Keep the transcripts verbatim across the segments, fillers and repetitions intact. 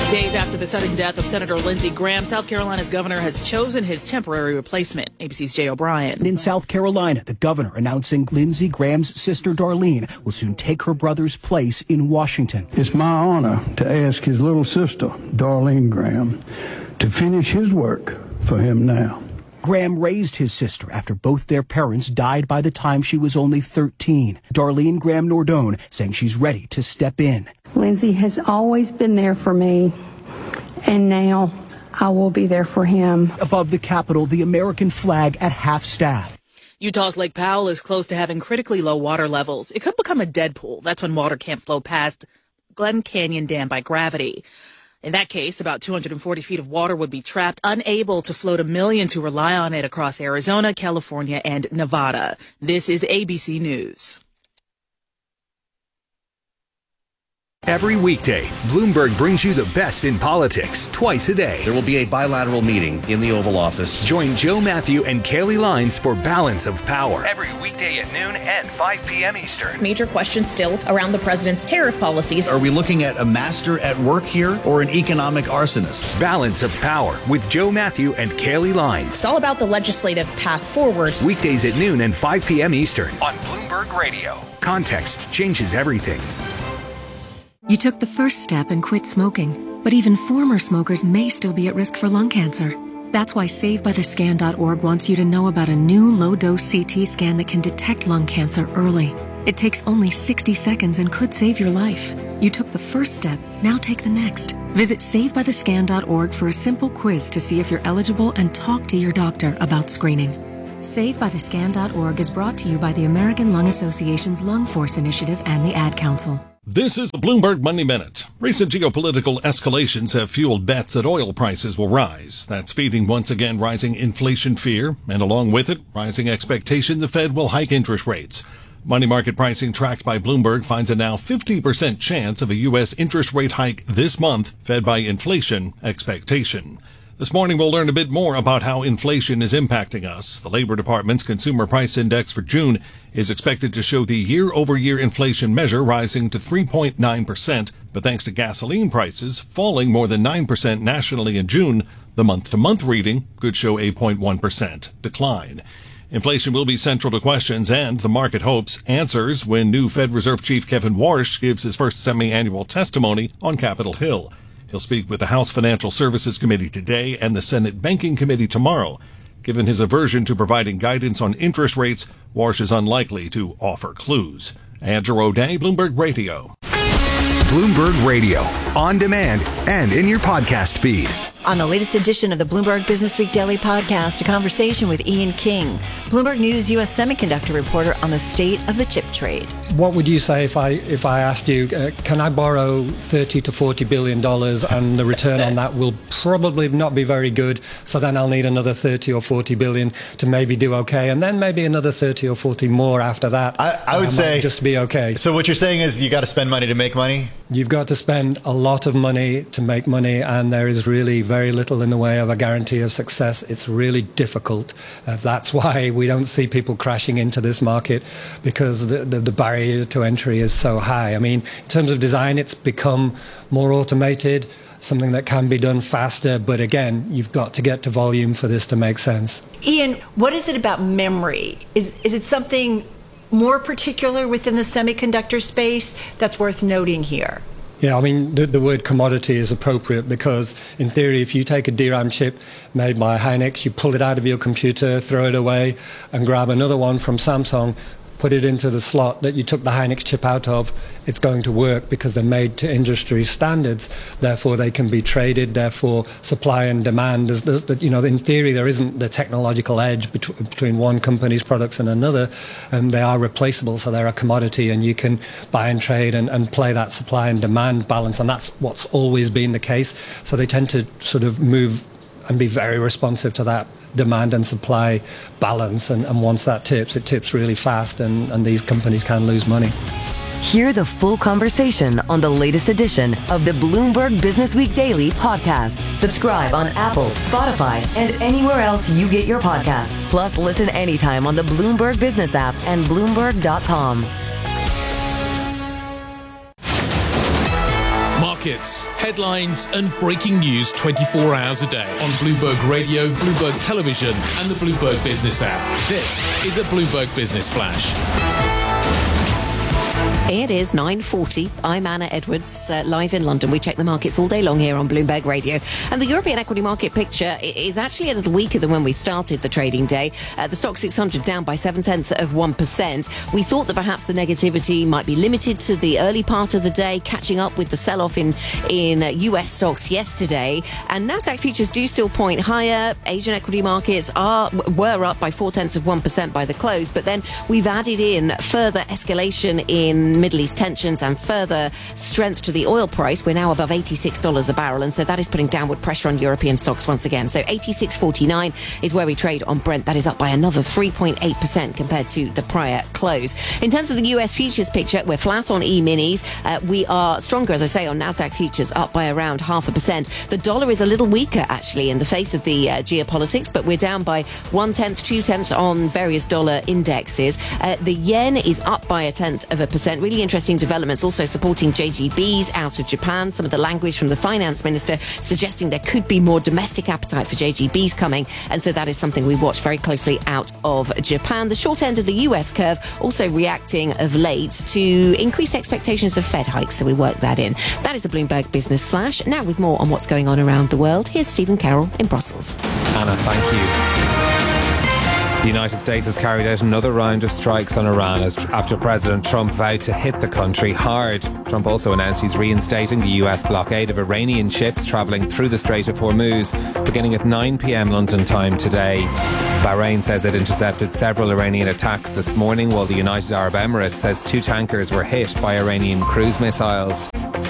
Days after the sudden death of Senator Lindsey Graham, South Carolina's governor has chosen his temporary replacement. A B C's Jay O'Brien. In South Carolina, the governor announcing Lindsey Graham's sister Darlene will soon take her brother's place in Washington. It's my honor to ask his little sister, Darlene Graham, to finish his work for him now. Graham raised his sister after both their parents died by the time she was only thirteen. Darlene Graham Nordone saying she's ready to step in. Lindsey has always been there for me, and now I will be there for him. Above the Capitol, the American flag at half-staff. Utah's Lake Powell is close to having critically low water levels. It could become a dead pool. That's when water can't flow past Glen Canyon Dam by gravity. In that case, about two hundred forty feet of water would be trapped, unable to flow to millions who rely on it across Arizona, California, and Nevada. This is A B C News. Every weekday, Bloomberg brings you the best in politics twice a day. There will be a bilateral meeting in the Oval Office. Join Joe Matthew and Kaylee Lines for Balance of Power. Every weekday at noon and five p.m. Eastern. Major questions still around the president's tariff policies. Are we looking at a master at work here or an economic arsonist? Balance of Power with Joe Matthew and Kaylee Lines. It's all about the legislative path forward. Weekdays at noon and five p.m. Eastern on Bloomberg Radio. Context changes everything. You took the first step and quit smoking, but even former smokers may still be at risk for lung cancer. That's why Save By The Scan dot org wants you to know about a new low-dose C T scan that can detect lung cancer early. It takes only sixty seconds and could save your life. You took the first step, now take the next. Visit Save By The Scan dot org for a simple quiz to see if you're eligible and talk to your doctor about screening. Save By The Scan dot org is brought to you by the American Lung Association's Lung Force Initiative and the Ad Council. This is the Bloomberg Money Minute. Recent geopolitical escalations have fueled bets that oil prices will rise. That's feeding once again rising inflation fear, and along with it, rising expectation the Fed will hike interest rates. Money market pricing tracked by Bloomberg finds a now fifty percent chance of a U S interest rate hike this month, fed by inflation expectation. This morning, we'll learn a bit more about how inflation is impacting us. The Labor Department's Consumer Price Index for June is expected to show the year-over-year inflation measure rising to three point nine percent, but thanks to gasoline prices falling more than nine percent nationally in June, the month-to-month reading could show eight point one percent decline. Inflation will be central to questions, and the market hopes answers when new Fed Reserve Chief Kevin Warsh gives his first semi-annual testimony on Capitol Hill. He'll speak with the House Financial Services Committee today and the Senate Banking Committee tomorrow. Given his aversion to providing guidance on interest rates, Warsh is unlikely to offer clues. Andrew O'Day, Bloomberg Radio. Bloomberg Radio, on demand and in your podcast feed. On the latest edition of the Bloomberg Business Week Daily Podcast, a conversation with Ian King, Bloomberg News U S semiconductor reporter on the state of the chip trade. What would you say if I if I asked you, uh, can I borrow thirty to forty billion dollars and the return on that will probably not be very good, so then I'll need another thirty or forty billion to maybe do okay, and then maybe another thirty or forty more after that. I, I would um, say just to be okay. So what you're saying is you got to spend money to make money? You've got to spend a lot of money to make money, and there is really very little in the way of a guarantee of success. It's really difficult. Uh, that's why we don't see people crashing into this market, because the, the, the barrier to entry is so high. I mean, in terms of design, it's become more automated, something that can be done faster. But again, you've got to get to volume for this to make sense. Ian, what is it about memory? Is, is it something more particular within the semiconductor space that's worth noting here? Yeah, I mean, the, the word commodity is appropriate because, in theory, if you take a D RAM chip made by Hynix, you pull it out of your computer, throw it away, and grab another one from Samsung, put it into the slot that you took the Hynix chip out of, it's going to work because they're made to industry standards. Therefore, they can be traded. Therefore, supply and demand, there's, there's, you know, in theory, there isn't the technological edge bet- between one company's products and another, and they are replaceable, so they're a commodity, and you can buy and trade and, and play that supply and demand balance, and that's what's always been the case. So they tend to sort of move and be very responsive to that demand and supply balance. And, and once that tips, it tips really fast, and, and these companies can lose money. Hear the full conversation on the latest edition of the Bloomberg Business Week Daily Podcast. Subscribe on Apple, Spotify, and anywhere else you get your podcasts. Plus, listen anytime on the Bloomberg Business app and Bloomberg dot com. markets, headlines and breaking news twenty-four hours a day on Bloomberg Radio, Bloomberg Television and the Bloomberg Business app. This is a Bloomberg Business Flash. It is nine forty. I'm Anna Edwards, uh, live in London. We check the markets all day long here on Bloomberg Radio. And the European equity market picture is actually a little weaker than when we started the trading day. Uh, the Stoxx six hundred down by seven tenths of one percent. We thought that perhaps the negativity might be limited to the early part of the day, catching up with the sell-off in, in uh, U S stocks yesterday. And Nasdaq futures do still point higher. Asian equity markets are were up by four tenths of one percent by the close. But then we've added in further escalation in Middle East tensions and further strength to the oil price. We're now above eighty-six dollars a barrel, and so that is putting downward pressure on European stocks once again. So eighty-six forty-nine is where we trade on Brent. That is up by another three point eight percent compared to the prior close. In terms of the U S futures picture, we're flat on E-minis. Uh, we are stronger, as I say, on Nasdaq futures, up by around half a percent. The dollar is a little weaker, actually, in the face of the uh, geopolitics, but we're down by one-tenth, two-tenths on various dollar indexes. Uh, the yen is up by a tenth of a percent. Really interesting developments also supporting J G Bs out of Japan. Some of the language from the finance minister suggesting there could be more domestic appetite for J G Bs coming, and so that is something we watch very closely out of Japan. The short end of the U S curve also reacting of late to increased expectations of Fed hikes, so we work that in. That is a Bloomberg Business Flash. Now with more on what's going on around the world, here's Stephen Carroll in Brussels. Anna, thank you. The United States has carried out another round of strikes on Iran as, after President Trump vowed to hit the country hard. Trump also announced he's reinstating the U S blockade of Iranian ships travelling through the Strait of Hormuz, beginning at nine p.m. London time today. Bahrain says it intercepted several Iranian attacks this morning, while the United Arab Emirates says two tankers were hit by Iranian cruise missiles.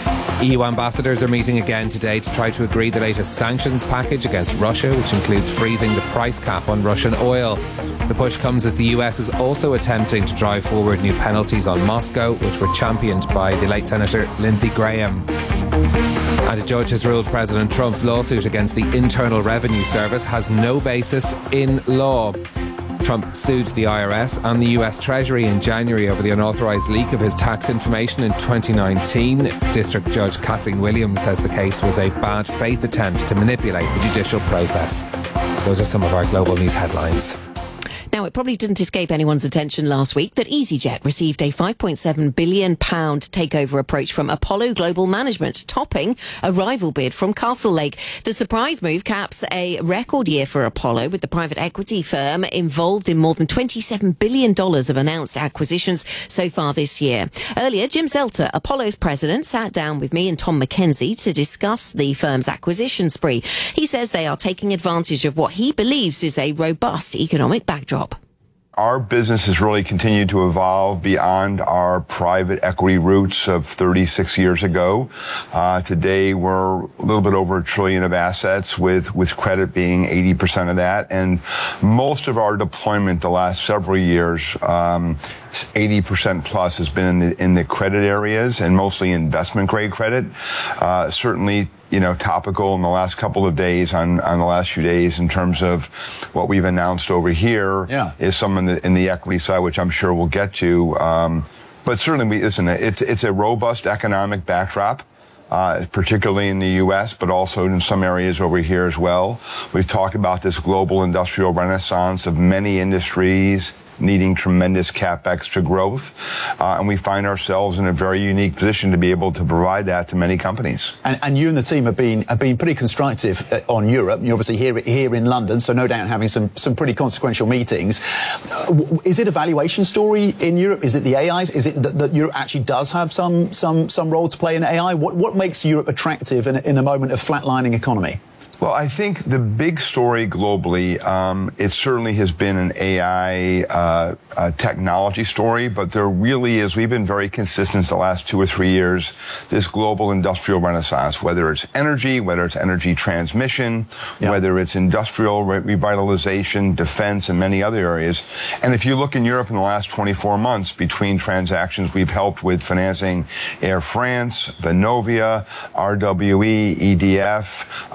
E U ambassadors are meeting again today to try to agree the latest sanctions package against Russia, which includes freezing the price cap on Russian oil. The push comes as the U S is also attempting to drive forward new penalties on Moscow, which were championed by the late Senator Lindsey Graham. And a judge has ruled President Trump's lawsuit against the Internal Revenue Service has no basis in law. Trump sued the I R S and the U S Treasury in January over the unauthorised leak of his tax information in twenty nineteen. District Judge Kathleen Williams says the case was a bad faith attempt to manipulate the judicial process. Those are some of our global news headlines. Now, it probably didn't escape anyone's attention last week that EasyJet received a five point seven billion pounds takeover approach from Apollo Global Management, topping a rival bid from Castlelake. The surprise move caps a record year for Apollo, with the private equity firm involved in more than twenty-seven billion dollars of announced acquisitions so far this year. Earlier, Jim Zelter, Apollo's president, sat down with me and Tom McKenzie to discuss the firm's acquisition spree. He says they are taking advantage of what he believes is a robust economic backdrop. Our business has really continued to evolve beyond our private equity roots of thirty-six years ago. Uh, today, we're a little bit over a trillion of assets, with, with credit being eighty percent of that. And most of our deployment the last several years, um, eighty percent plus, has been in the, in the credit areas, and mostly investment grade credit. Uh, certainly, you know, topical in the last couple of days, on, on the last few days, in terms of what we've announced over here, yeah. is some in the, in the equity side, which I'm sure we'll get to. Um, but certainly, we, listen, it's, it's a robust economic backdrop, uh, particularly in the U S, but also in some areas over here as well. We've talked about this global industrial renaissance of many industries needing tremendous capex to growth. Uh, and we find ourselves in a very unique position to be able to provide that to many companies. And, and you and the team have been have been pretty constructive on Europe. You're obviously here here in London, so no doubt having some, some pretty consequential meetings. Uh, is it a valuation story in Europe? Is it the A Is? Is it that, that Europe actually does have some some some role to play in A I? What what makes Europe attractive in, in a moment of flatlining economy? Well, I think the big story globally, um, it certainly has been an A I uh, uh, technology story, but there really is, we've been very consistent the last two or three years, this global industrial renaissance, whether it's energy, whether it's energy transmission, yeah. whether it's industrial re- revitalization, defense, and many other areas. And if you look in Europe in the last twenty-four months, between transactions, we've helped with financing Air France, Vonovia, R W E, E D F, uh, Bayer,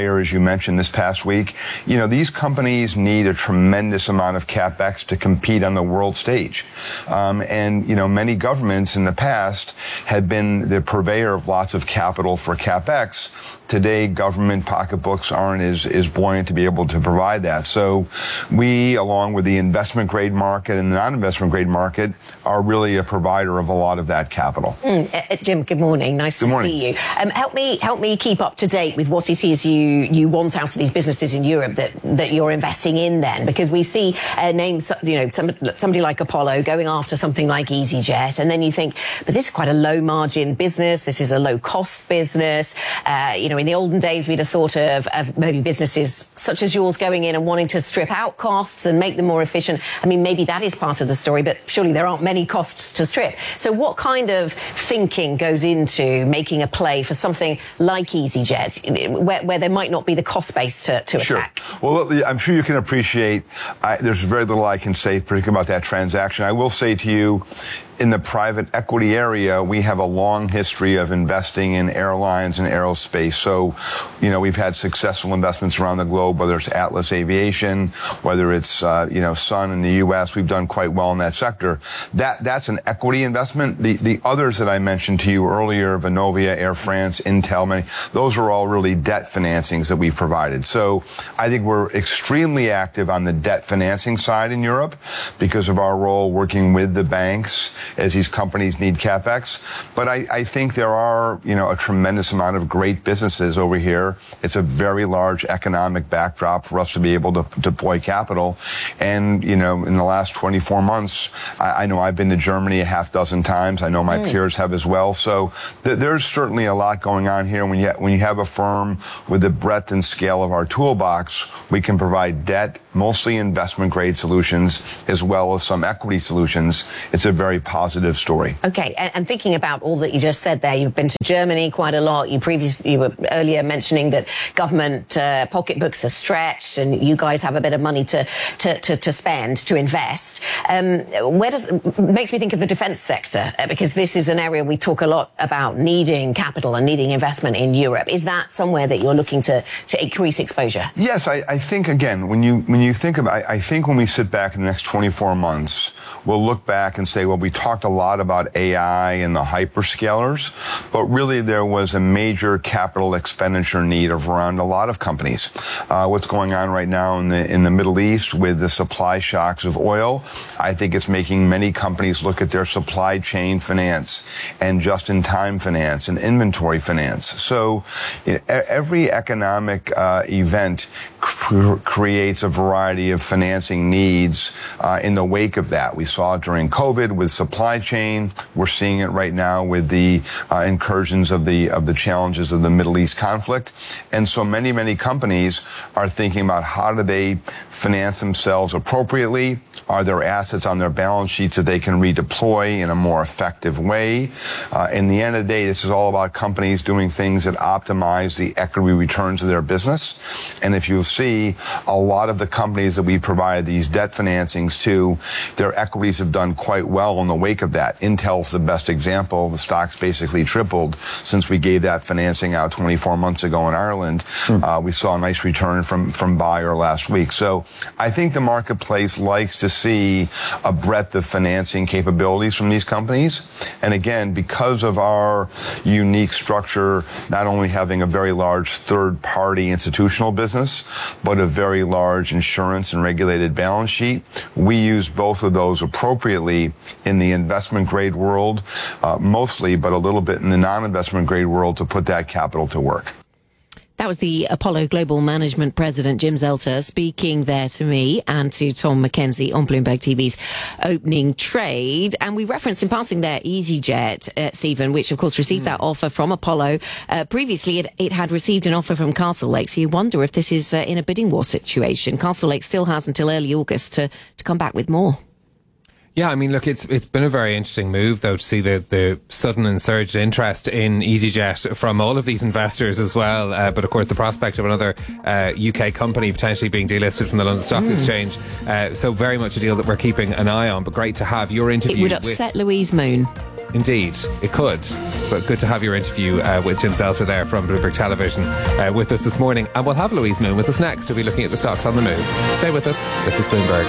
hire, as you mentioned, this past week. You know, these companies need a tremendous amount of CapEx to compete on the world stage. Um, and, you know, many governments in the past had been the purveyor of lots of capital for CapEx. Today, government pocketbooks aren't as, as buoyant to be able to provide that. So we, along with the investment grade market and the non-investment grade market, are really a provider of a lot of that capital. Mm, uh, Jim, good morning. Nice good to morning. see you. Um, help me help me keep up to date with what it is you, you want out of these businesses in Europe that, that you're investing in then, because we see uh, names, you know, some, somebody like Apollo going after something like EasyJet, and then you think, but this is quite a low margin business, this is a low cost business. Uh, you know, in the olden days, we'd have thought of, of maybe businesses such as yours going in and wanting to strip out costs and make them more efficient. I mean, maybe that is part of the story, but surely there aren't many costs to strip. So what kind of thinking goes into making a play for something like EasyJet, where, where there might not be the cost base to, to sure. attack? Well, I'm sure you can appreciate, I, there's very little I can say particularly about that transaction. I will say to you, in the private equity area, we have a long history of investing in airlines and aerospace. So, you know, we've had successful investments around the globe, whether it's Atlas Aviation, whether it's, uh, you know, Sun in the U S. We've done quite well in that sector. That That's an equity investment. The the others that I mentioned to you earlier, Vonovia, Air France, Intel, many, those are all really debt financings that we've provided. So I think we're extremely active on the debt financing side in Europe because of our role working with the banks as these companies need CapEx. But I, I think there are, you know, a tremendous amount of great businesses over here. It's a very large economic backdrop for us to be able to deploy capital. And, you know, in the last twenty-four months, I, I know I've been to Germany a half dozen times. I know my mm. peers have as well. So th- there's certainly a lot going on here. When you, ha- when you have a firm with the breadth and scale of our toolbox, we can provide debt, mostly investment grade solutions, as well as some equity solutions. It's a very positive story. Okay, and, and thinking about all that you just said there, you've been to Germany quite a lot. You previously, you were earlier mentioning that government uh, pocketbooks are stretched, and you guys have a bit of money to to, to, to spend, to invest. Um, where does makes me think of the defence sector, uh, because this is an area we talk a lot about needing capital and needing investment in Europe. Is that somewhere that you're looking to to increase exposure? Yes, I, I think again when you when you think about, I, I think when we sit back in the next twenty-four months, we'll look back and say, well, we talked a lot about A I and the hyperscalers, but really there was a major capital expenditure need of around a lot of companies. Uh, what's going on right now in the in the Middle East with the supply shocks of oil, I think it's making many companies look at their supply chain finance and just-in-time finance and inventory finance. So you know, every economic uh, event cr- creates a variety of financing needs uh, in the wake of that. We saw it during COVID with supply chain. We're seeing it right now with the uh, incursions of the of the challenges of the Middle East conflict. And so many, many companies are thinking about how do they finance themselves appropriately? Are there assets on their balance sheets that they can redeploy in a more effective way? Uh, in the end of the day, this is all about companies doing things that optimize the equity returns of their business. And if you'll see, a lot of the companies that we provided these debt financings to, their equities have done quite well in the wake of that. Intel's the best example. The stock's basically tripled since we gave that financing out twenty-four months ago in Ireland. Hmm. Uh, we saw a nice return from, from Bayer last week. So I think the marketplace likes to see a breadth of financing capabilities from these companies. And again, because of our unique structure, not only having a very large third-party institutional business, but a very large insurance and regulated balance sheet, we use both of those appropriately in the investment grade world, uh, mostly, but a little bit in the non-investment grade world to put that capital to work. That was the Apollo Global Management President, Jim Zelter, speaking there to me and to Tom Mackenzie on Bloomberg T V's Opening Trade. And we referenced in passing there EasyJet, uh, Stephen, which of course received mm. that offer from Apollo. Uh, previously, it, it had received an offer from Castlelake. So you wonder if this is uh, in a bidding war situation. Castlelake still has until early August to, to come back with more. Yeah, I mean, look, it's it's been a very interesting move, though, to see the, the sudden and surged interest in EasyJet from all of these investors as well. Uh, but, of course, the prospect of another uh, U K company potentially being delisted from the London Stock mm. Exchange. Uh, so very much a deal that we're keeping an eye on, but great to have your interview. It would upset with Louise Moon. Indeed, it could. But good to have your interview uh, with Jim Zelter there from Bloomberg Television uh, with us this morning. And we'll have Louise Moon with us next. We'll be looking at the stocks on the move. Stay with us. This is Bloomberg.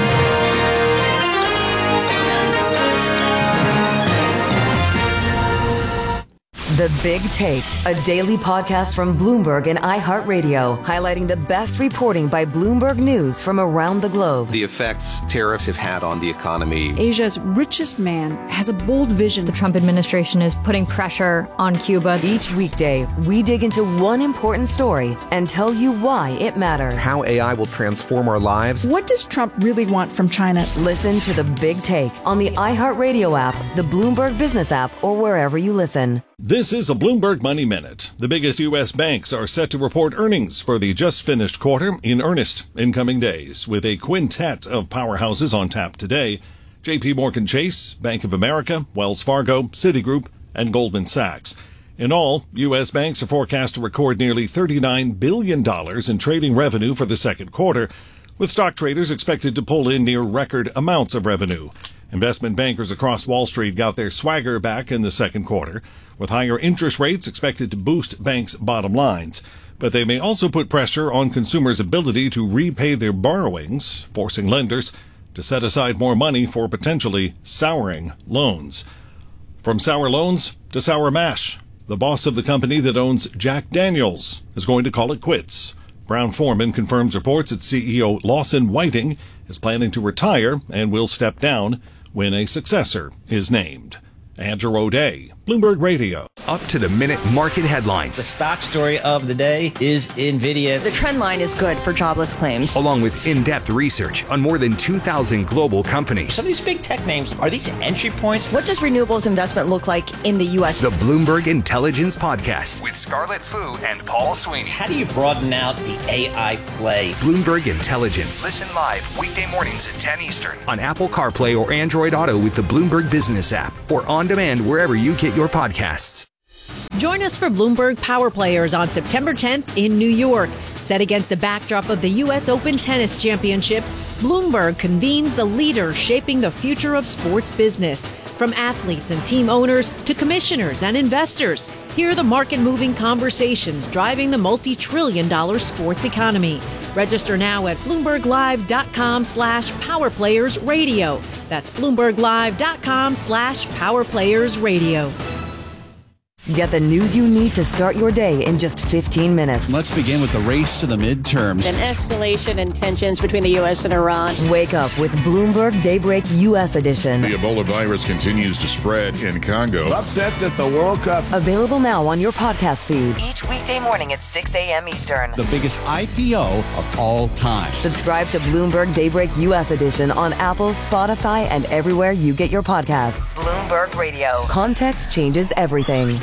The Big Take, a daily podcast from Bloomberg and iHeartRadio, highlighting the best reporting by Bloomberg News from around the globe. The effects tariffs have had on the economy. Asia's richest man has a bold vision. The Trump administration is putting pressure on Cuba. Each weekday, we dig into one important story and tell you why it matters. How A I will transform our lives. What does Trump really want from China? Listen to The Big Take on the iHeartRadio app, the Bloomberg Business app, or wherever you listen. This is a Bloomberg Money Minute. The biggest U S banks are set to report earnings for the just finished quarter in earnest in coming days, with a quintet of powerhouses on tap today: J P Morgan Chase, Bank of America, Wells Fargo, Citigroup, and Goldman Sachs. In all, U S banks are forecast to record nearly thirty-nine billion dollars in trading revenue for the second quarter, with stock traders expected to pull in near record amounts of revenue. Investment bankers across Wall Street got their swagger back in the second quarter, with higher interest rates expected to boost banks' bottom lines. But they may also put pressure on consumers' ability to repay their borrowings, forcing lenders to set aside more money for potentially souring loans. From sour loans to sour mash, the boss of the company that owns Jack Daniels is going to call it quits. Brown-Forman confirms reports that C E O Lawson Whiting is planning to retire and will step down when a successor is named. Andrew O'Day, Bloomberg Radio. Up to the minute market headlines. The stock story of the day is NVIDIA. The trend line is good for jobless claims. Along with in-depth research on more than two thousand global companies. Some of these big tech names, are these entry points? What does renewables investment look like in the U S? The Bloomberg Intelligence Podcast with Scarlett Fu and Paul Sweeney. How do you broaden out the A I play? Bloomberg Intelligence. Listen live weekday mornings at ten Eastern on Apple CarPlay or Android Auto with the Bloomberg Business app, or on demand wherever you get your podcasts. Join us for Bloomberg Power Players on September tenth in New York. Set against the backdrop of the U S Open Tennis Championships, Bloomberg convenes the leaders shaping the future of sports business. From athletes and team owners to commissioners and investors, hear the market-moving conversations driving the multi-trillion dollar sports economy. Register now at bloomberglive.com slash powerplayersradio. That's bloomberglive.com slash powerplayersradio. Get the news you need to start your day in just fifteen minutes. Let's begin with the race to the midterms. An escalation in tensions between the U S and Iran. Wake up with Bloomberg Daybreak U S Edition. The Ebola virus continues to spread in Congo. Upsets at the World Cup. Available now on your podcast feed. Each weekday morning at six a.m. Eastern. The biggest I P O of all time. Subscribe to Bloomberg Daybreak U S Edition on Apple, Spotify, and everywhere you get your podcasts. Bloomberg Radio. Context changes everything.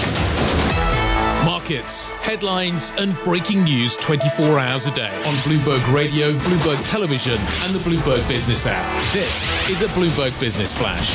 Markets, headlines, and breaking news twenty-four hours a day on Bloomberg Radio, Bloomberg Television, and the Bloomberg Business app. This is a Bloomberg Business Flash.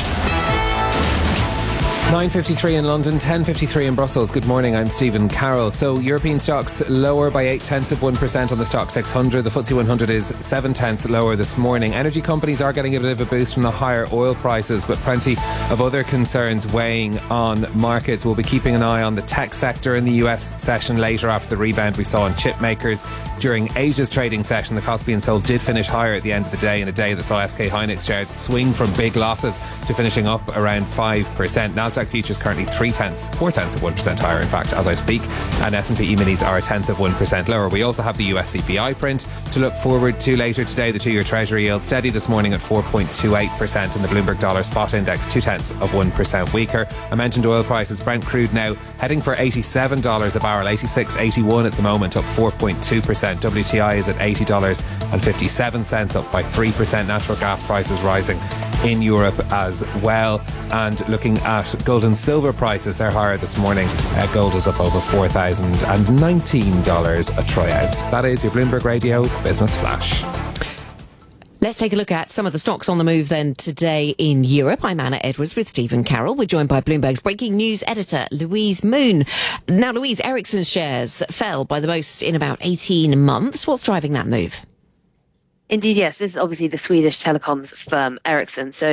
nine fifty-three in London, ten fifty-three in Brussels. Good morning, I'm Stephen Carroll. So European stocks lower by eight tenths of one percent on the Stock six hundred. The F T S E one hundred is seven tenths lower this morning. Energy companies are getting a bit of a boost from the higher oil prices, but plenty of other concerns weighing on markets. We'll be keeping an eye on the tech sector in the U S session later after the rebound we saw in chip makers. During Asia's trading session, the Kospi and Seoul did finish higher at the end of the day, in a day that saw S K Hynix shares swing from big losses to finishing up around five percent. Nasdaq futures currently three tenths, four tenths of one percent higher, in fact, as I speak, and S and P E-minis are a tenth of one percent lower. We also have the U S C P I print to look forward to later today. The two-year Treasury yield steady this morning at four point two eight percent, and the Bloomberg Dollar Spot Index two tenths of one percent weaker. I mentioned oil prices. Brent crude now heading for eighty-seven dollars a barrel, eighty-six eighty-one at the moment, up four point two percent. W T I is at eighty dollars and fifty-seven cents, up by three percent. Natural gas prices rising in Europe as well. And looking at gold and silver prices, they're higher this morning. Uh, gold is up over four thousand nineteen dollars a troy ounce. That is your Bloomberg Radio Business Flash. Let's take a look at some of the stocks on the move then today in Europe. I'm Anna Edwards with Stephen Carroll. We're joined by Bloomberg's breaking news editor, Louise Moon. Now, Louise, Ericsson's shares fell by the most in about eighteen months. What's driving that move? Indeed, yes. This is obviously the Swedish telecoms firm Ericsson. So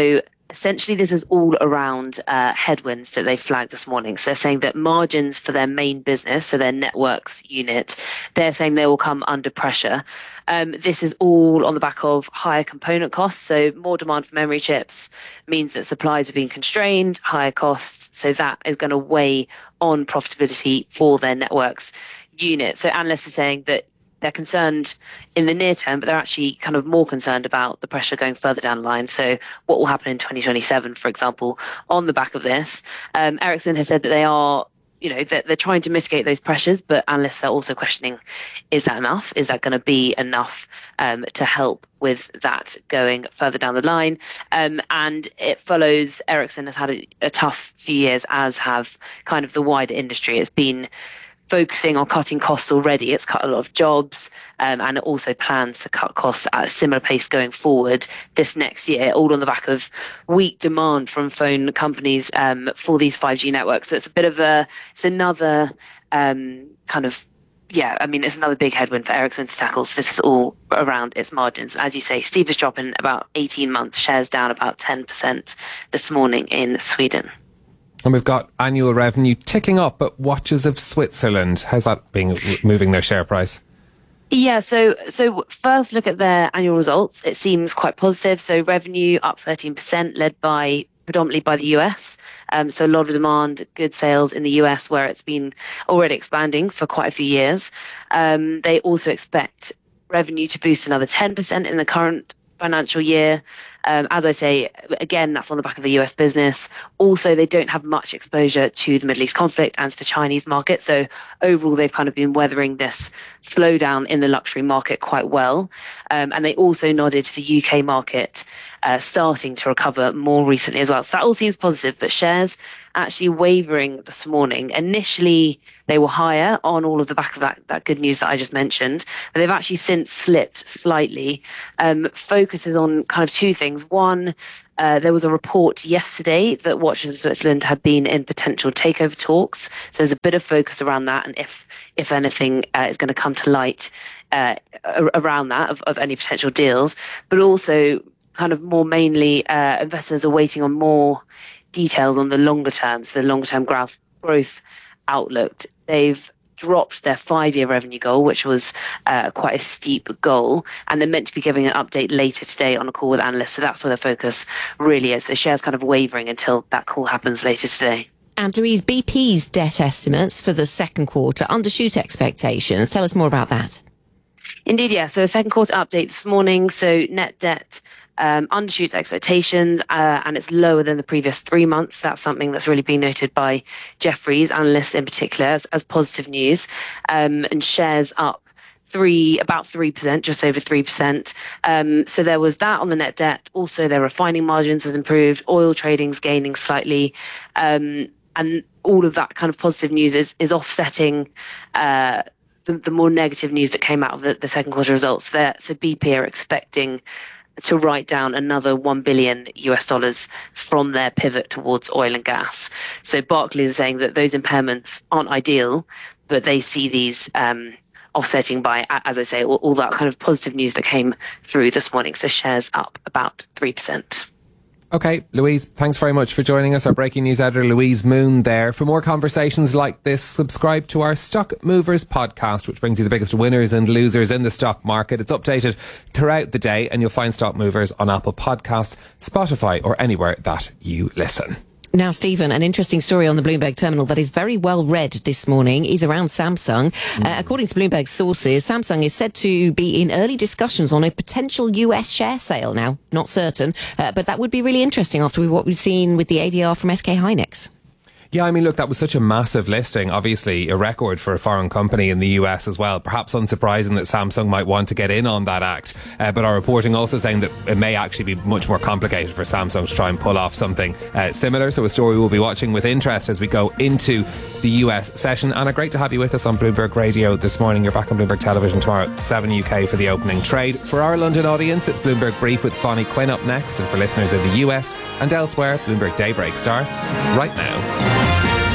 essentially, this is all around uh, headwinds that they flagged this morning. So they're saying that margins for their main business, so their networks unit, they're saying they will come under pressure. Um, this is all on the back of higher component costs. So more demand for memory chips means that supplies are being constrained, higher costs. So that is going to weigh on profitability for their networks unit. So analysts are saying that they're concerned in the near term, but they're actually kind of more concerned about the pressure going further down the line. So what will happen in twenty twenty-seven, for example, on the back of this? Um, Ericsson has said that they are, you know, they're, they're trying to mitigate those pressures, but analysts are also questioning, is that enough? Is that going to be enough um, to help with that going further down the line? Um, and it follows, Ericsson has had a, a tough few years, as have kind of the wider industry. It's been focusing on cutting costs already. It's cut a lot of jobs, um, and it also plans to cut costs at a similar pace going forward this next year, all on the back of weak demand from phone companies um, for these five G networks. So it's a bit of a, it's another um, kind of, yeah, I mean, it's another big headwind for Ericsson to tackle. So this is all around its margins. As you say, steepest drop in about eighteen months, shares down about ten percent this morning in Sweden. And we've got annual revenue ticking up at Watches of Switzerland. How's that being moving their share price? Yeah, so so first look at their annual results. It seems quite positive. So revenue up thirteen percent, led by predominantly by the U S. Um, so a lot of demand, good sales in the U S, where it's been already expanding for quite a few years. Um, they also expect revenue to boost another ten percent in the current financial year. Um, as I say, again, that's on the back of the U S business. Also, they don't have much exposure to the Middle East conflict and to the Chinese market. So overall, they've kind of been weathering this slowdown in the luxury market quite well. Um, and they also nodded to the U K market uh, starting to recover more recently as well. So that all seems positive, but shares actually wavering this morning. Initially, they were higher on all of the back of that, that good news that I just mentioned, but they've actually since slipped slightly. Um, focuses on kind of two things. One, uh, there was a report yesterday that Watches of Switzerland had been in potential takeover talks. So there's a bit of focus around that, and if if anything uh, is going to come to light uh, around that of, of any potential deals. But also, kind of more mainly, uh, investors are waiting on more details on the longer terms, the longer term growth growth outlook. They've dropped their five-year revenue goal, which was uh, quite a steep goal, and they're meant to be giving an update later today on a call with analysts. So that's where the focus really is. The shares kind of wavering until that call happens later today. And Louise, B P's debt estimates for the second quarter undershoot expectations. Tell us more about that. Indeed, yeah. So a second quarter update this morning. So net debt um, undershoots expectations, uh, and it's lower than the previous three months. That's something that's really been noted by Jefferies, analysts in particular, as, as positive news. Um, and shares up three, about three percent, just over three percent. Um, so there was that on the net debt. Also, their refining margins has improved. Oil trading's gaining slightly. Um, and all of that kind of positive news is, is offsetting uh, the, the more negative news that came out of the, the second quarter results there. So B P are expecting to write down another one billion U S dollars from their pivot towards oil and gas. So Barclays is saying that those impairments aren't ideal, but they see these um, offsetting by, as I say, all, all that kind of positive news that came through this morning. So shares up about three percent. Okay, Louise, thanks very much for joining us. Our breaking news editor, Louise Moon, there. For more conversations like this, subscribe to our Stock Movers podcast, which brings you the biggest winners and losers in the stock market. It's updated throughout the day, and you'll find Stock Movers on Apple Podcasts, Spotify, or anywhere that you listen. Now, Stephen, an interesting story on the Bloomberg terminal that is very well read this morning is around Samsung. Mm. Uh, according to Bloomberg sources, Samsung is said to be in early discussions on a potential U S share sale. Now, not certain, uh, but that would be really interesting after what we've seen with the A D R from S K Hynix. Yeah, I mean, look, that was such a massive listing, obviously a record for a foreign company in the U S as well. Perhaps unsurprising that Samsung might want to get in on that act. Uh, but our reporting also saying that it may actually be much more complicated for Samsung to try and pull off something uh, similar. So a story we'll be watching with interest as we go into the U S session. Anna, great to have you with us on Bloomberg Radio this morning. You're back on Bloomberg Television tomorrow at seven U K for the opening trade. For our London audience, it's Bloomberg Brief with Fonnie Quinn up next. And for listeners in the U S and elsewhere, Bloomberg Daybreak starts right now.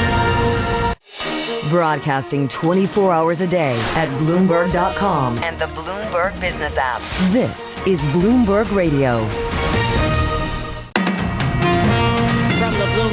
Broadcasting twenty-four hours a day at Bloomberg dot com and the Bloomberg Business app. This is Bloomberg Radio.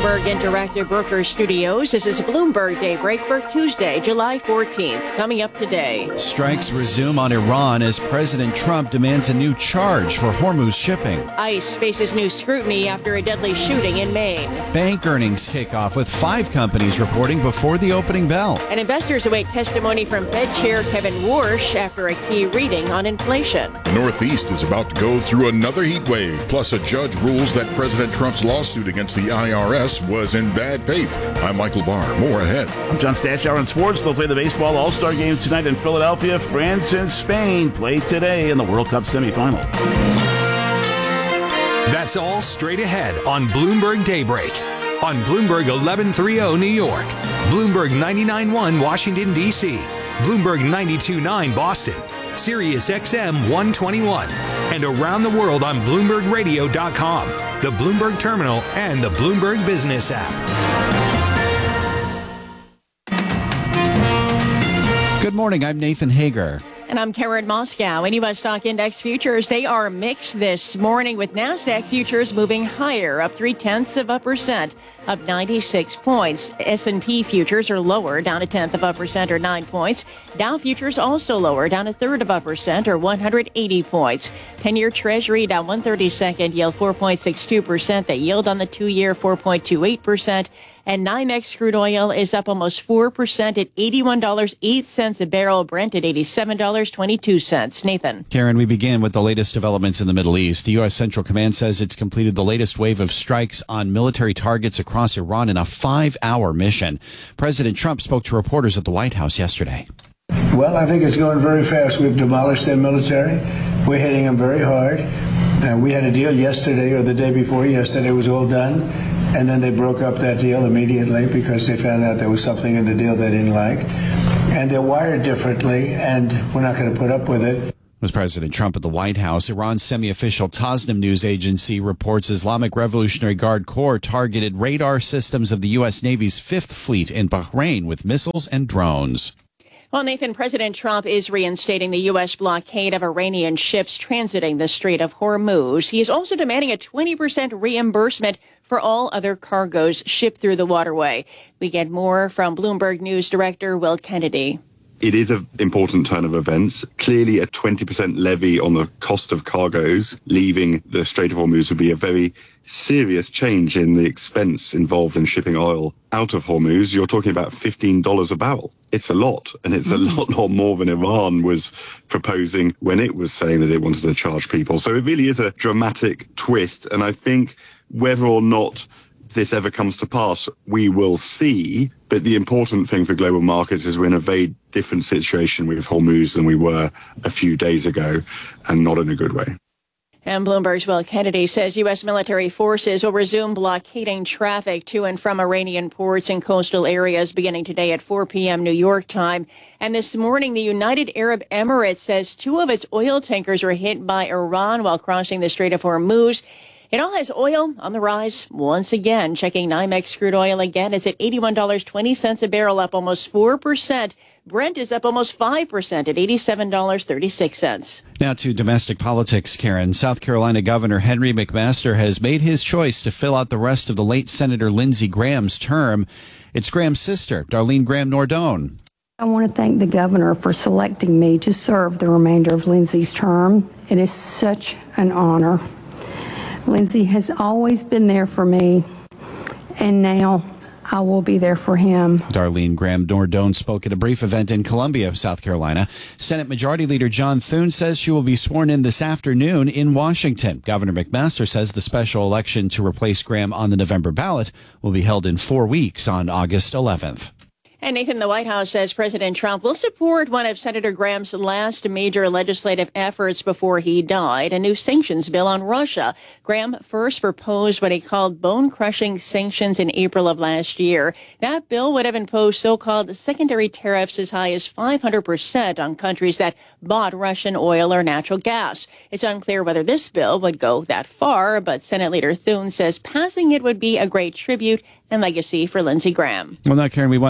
Bloomberg Interactive Brokers Studios. This is Bloomberg Daybreak for Tuesday, July fourteenth. Coming up today. Strikes resume on Iran as President Trump demands a new charge for Hormuz shipping. ICE faces new scrutiny after a deadly shooting in Maine. Bank earnings kick off with five companies reporting before the opening bell. And investors await testimony from Fed Chair Kevin Warsh after a key reading on inflation. The Northeast is about to go through another heat wave. Plus, a judge rules that President Trump's lawsuit against the I R S was in bad faith. I'm Michael Barr. More ahead. I'm John Stashower on sports. They'll play the baseball All-Star game tonight in Philadelphia. France and Spain play today in the World Cup semifinals. That's all straight ahead on Bloomberg Daybreak. On Bloomberg eleven thirty New York, Bloomberg ninety-nine point one Washington, D C, Bloomberg ninety-two point nine Boston, Sirius X M one twenty-one, and around the world on Bloomberg Radio dot com, the Bloomberg Terminal, and the Bloomberg Business app. Good morning, I'm Nathan Hager. And I'm Karen Moscow. And U S stock index futures, they are mixed this morning with NASDAQ futures moving higher, up three-tenths of a percent, up ninety-six points. S and P futures are lower, down a tenth of a percent or nine points. Dow futures also lower, down a third of a percent or one hundred eighty points. ten-year Treasury down one thirty-second, yield four point six two percent. The yield on the two-year four point two eight percent. And NYMEX crude oil is up almost four percent at eighty-one dollars and eight cents a barrel. Brent at eighty-seven dollars and twenty-two cents. Nathan. Karen, we begin with the latest developments in the Middle East. The U S. Central Command says it's completed the latest wave of strikes on military targets across Iran in a five-hour mission. President Trump spoke to reporters at the White House yesterday. Well, I think it's going very fast. We've demolished their military. We're hitting them very hard. Uh, we had a deal yesterday or the day before yesterday. It was all done. And then they broke up that deal immediately because they found out there was something in the deal they didn't like. And they're wired differently, and we're not going to put up with it. Was President Trump at the White House. Iran's semi-official Tasnim news agency reports Islamic Revolutionary Guard Corps targeted radar systems of the U S. Navy's Fifth Fleet in Bahrain with missiles and drones. Well, Nathan, President Trump is reinstating the U S blockade of Iranian ships transiting the Strait of Hormuz. He is also demanding a twenty percent reimbursement for all other cargoes shipped through the waterway. We get more from Bloomberg News Director Will Kennedy. It is an important turn of events. Clearly, a twenty percent levy on the cost of cargoes leaving the Strait of Hormuz would be a very serious change in the expense involved in shipping oil out of Hormuz. You're talking about fifteen dollars a barrel. It's a lot, and it's a lot, lot more than Iran was proposing when it was saying that it wanted to charge people. So it really is a dramatic twist, and I think whether or not this ever comes to pass, we will see. But the important thing for global markets is we're in a very different situation with Hormuz than we were a few days ago, and not in a good way. And Bloomberg's Will Kennedy says U S military forces will resume blockading traffic to and from Iranian ports and coastal areas beginning today at four p.m. New York time. And this morning, the United Arab Emirates says two of its oil tankers were hit by Iran while crossing the Strait of Hormuz. It all has oil on the rise once again. Checking NYMEX crude oil again, it's at eighty-one dollars and twenty cents a barrel, up almost four percent. Brent is up almost five percent at eighty-seven dollars and thirty-six cents. Now to domestic politics, Karen. South Carolina Governor Henry McMaster has made his choice to fill out the rest of the late Senator Lindsey Graham's term. It's Graham's sister, Darlene Graham Nordone. I want to thank the governor for selecting me to serve the remainder of Lindsey's term. It is such an honor. Lindsey has always been there for me, and now I will be there for him. Darlene Graham Nordone spoke at a brief event in Columbia, South Carolina. Senate Majority Leader John Thune says she will be sworn in this afternoon in Washington. Governor McMaster says the special election to replace Graham on the November ballot will be held in four weeks on August eleventh. And Nathan, the White House says President Trump will support one of Senator Graham's last major legislative efforts before he died, a new sanctions bill on Russia. Graham first proposed what he called bone-crushing sanctions in April of last year. That bill would have imposed so-called secondary tariffs as high as five hundred percent on countries that bought Russian oil or natural gas. It's unclear whether this bill would go that far, but Senate Leader Thune says passing it would be a great tribute and legacy for Lindsey Graham. Well, now, Karen, we want to update you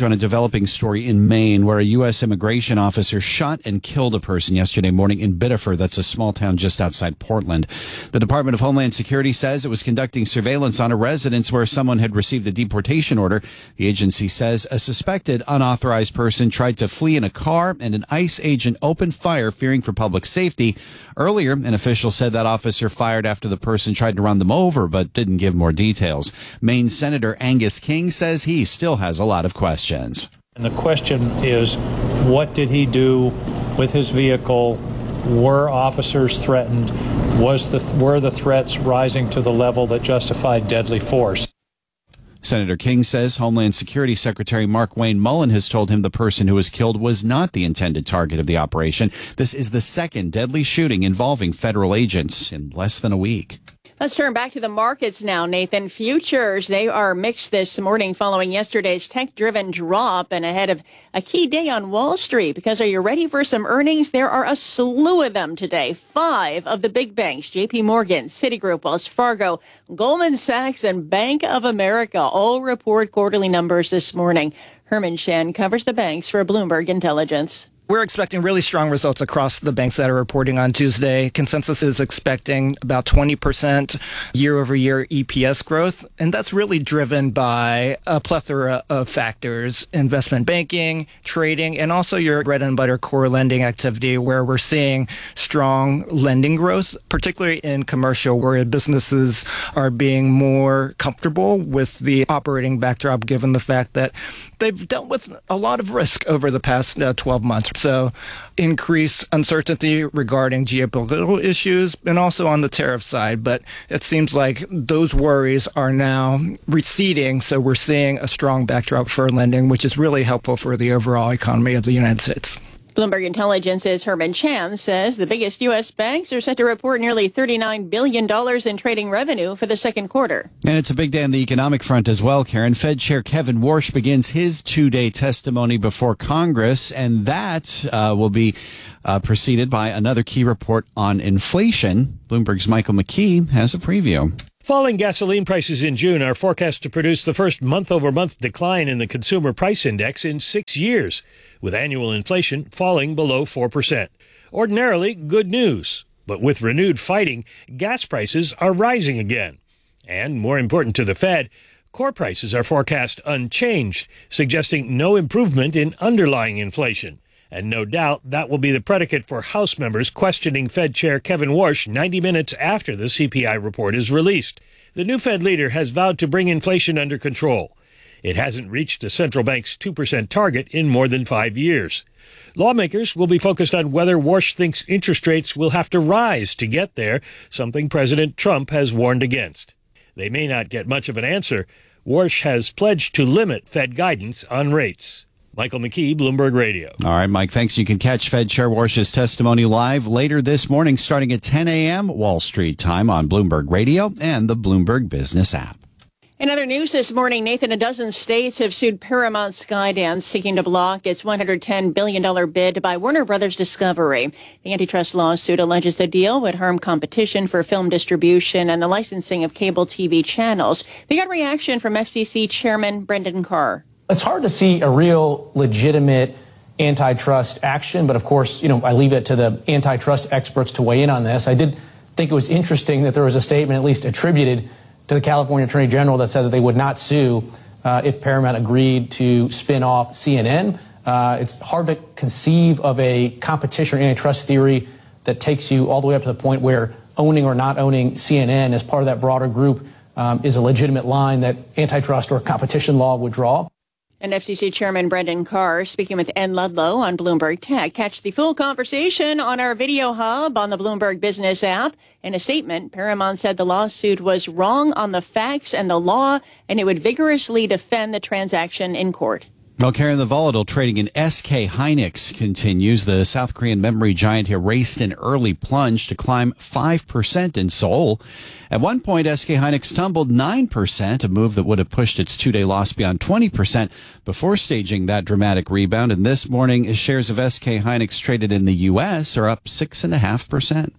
on a developing story in Maine where a U S immigration officer shot and killed a person yesterday morning in Biddeford. That's a small town just outside Portland. The Department of Homeland Security says it was conducting surveillance on a residence where someone had received a deportation order. The agency says a suspected unauthorized person tried to flee in a car and an ICE agent opened fire, fearing for public safety. Earlier, an official said that officer fired after the person tried to run them over, but didn't give more details. Maine Senator Angus King says he still has a lot of questions. And the question is, what did he do with his vehicle? Were officers threatened? Was the, were the threats rising to the level that justified deadly force? Senator King says Homeland Security Secretary Mark Wayne Mullen has told him the person who was killed was not the intended target of the operation. This is the second deadly shooting involving federal agents in less than a week. Let's turn back to the markets now, Nathan. Futures, they are mixed this morning following yesterday's tech-driven drop and ahead of a key day on Wall Street. Because are you ready for some earnings? There are a slew of them today. Five of the big banks, J P Morgan, Citigroup, Wells Fargo, Goldman Sachs, and Bank of America all report quarterly numbers this morning. Herman Shan covers the banks for Bloomberg Intelligence. We're expecting really strong results across the banks that are reporting on Tuesday. Consensus is expecting about twenty percent year-over-year E P S growth, and that's really driven by a plethora of factors: investment banking, trading, and also your bread and butter core lending activity, where we're seeing strong lending growth, particularly in commercial, where businesses are being more comfortable with the operating backdrop, given the fact that they've dealt with a lot of risk over the past uh, twelve months. So increased uncertainty regarding geopolitical issues and also on the tariff side. But it seems like those worries are now receding. So we're seeing a strong backdrop for lending, which is really helpful for the overall economy of the United States. Bloomberg Intelligence's Herman Chan says the biggest U S banks are set to report nearly thirty-nine billion dollars in trading revenue for the second quarter. And it's a big day on the economic front as well, Karen. Fed Chair Kevin Warsh begins his two-day testimony before Congress, and that uh, will be uh, preceded by another key report on inflation. Bloomberg's Michael McKee has a preview. Falling gasoline prices in June are forecast to produce the first month-over-month decline in the Consumer Price Index in six years, with annual inflation falling below four percent. Ordinarily, good news. But with renewed fighting, gas prices are rising again. And more important to the Fed, core prices are forecast unchanged, suggesting no improvement in underlying inflation. And no doubt that will be the predicate for House members questioning Fed Chair Kevin Warsh ninety minutes after the C P I report is released. The new Fed leader has vowed to bring inflation under control. It hasn't reached the central bank's two percent target in more than five years. Lawmakers will be focused on whether Warsh thinks interest rates will have to rise to get there, something President Trump has warned against. They may not get much of an answer. Warsh has pledged to limit Fed guidance on rates. Michael McKee, Bloomberg Radio. All right, Mike, thanks. You can catch Fed Chair Warsh's testimony live later this morning starting at ten a.m. Wall Street time on Bloomberg Radio and the Bloomberg Business app. In other news this morning, Nathan, a dozen states have sued Paramount Skydance, seeking to block its one hundred ten billion dollars bid to buy Warner Brothers Discovery. The antitrust lawsuit alleges the deal would harm competition for film distribution and the licensing of cable T V channels. We got a reaction from F C C Chairman Brendan Carr. It's hard to see a real legitimate antitrust action, but of course, you know, I leave it to the antitrust experts to weigh in on this. I did think it was interesting that there was a statement at least attributed to the California Attorney General that said that they would not sue uh, if Paramount agreed to spin off C N N. Uh, it's hard to conceive of a competition or antitrust theory that takes you all the way up to the point where owning or not owning C N N as part of that broader group um, is a legitimate line that antitrust or competition law would draw. And F C C Chairman Brendan Carr speaking with Ann Ludlow on Bloomberg Tech. Catch the full conversation on our video hub on the Bloomberg Business app. In a statement, Paramount said the lawsuit was wrong on the facts and the law, and it would vigorously defend the transaction in court. Well, Karen, the volatile trading in S K Hynix continues. The South Korean memory giant here raced an early plunge to climb five percent in Seoul. At one point, S K Hynix tumbled nine percent, a move that would have pushed its two-day loss beyond twenty percent before staging that dramatic rebound. And this morning, shares of S K Hynix traded in the U S are up six point five percent.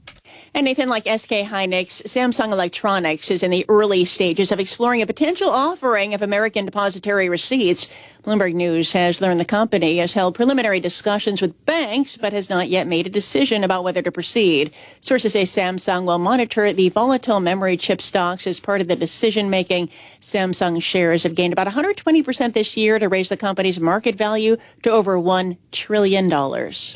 And Nathan, like S K Hynix, Samsung Electronics is in the early stages of exploring a potential offering of American depository receipts. Bloomberg News has learned the company has held preliminary discussions with banks, but has not yet made a decision about whether to proceed. Sources say Samsung will monitor the volatile memory chip stocks as part of the decision-making. Samsung shares have gained about one hundred twenty percent this year to raise the company's market value to over one trillion dollars.